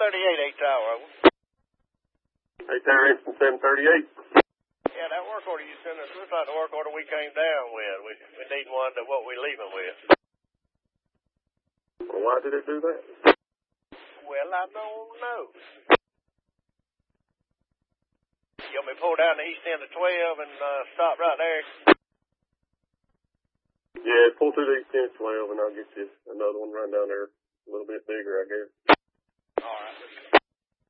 738, 8 tower. 8 tower engine 738. Yeah, that work order you sent us looks like the work order we came down with. We need one to what we leaving with. Well, why did it do that? Well, I don't know. You want me to pull down the east end of 12 and stop right there? Yeah, pull through the east end of 12 and I'll get you another one right down there. A little bit bigger, I guess.